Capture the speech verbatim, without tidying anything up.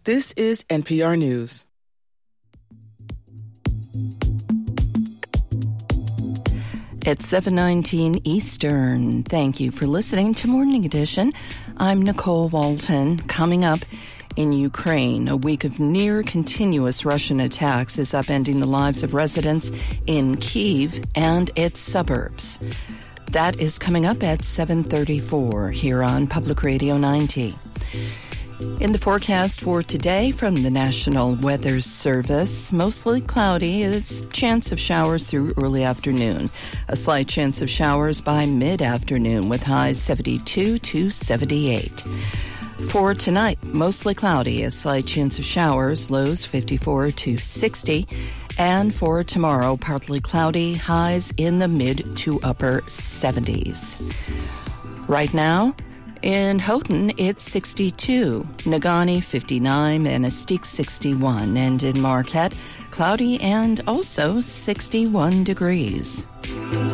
This is N P R News. It's seven nineteen Eastern. Thank you for listening to Morning Edition. I'm Nicole Walton. Coming up, in Ukraine, a week of near-continuous Russian attacks is upending the lives of residents in Kyiv and its suburbs. That is coming up at seven thirty-four here on Public Radio ninety. In the forecast for today from the National Weather Service, mostly cloudy, is chance of showers through early afternoon. A slight chance of showers by mid-afternoon with highs seventy-two to seventy-eight. For tonight, mostly cloudy, a slight chance of showers, lows fifty-four to sixty. And for tomorrow, partly cloudy, highs in the mid to upper seventies. Right now, in Houghton, it's sixty-two, Negaunee fifty-nine, and Annistique sixty-one, and in Marquette, cloudy and also sixty-one degrees.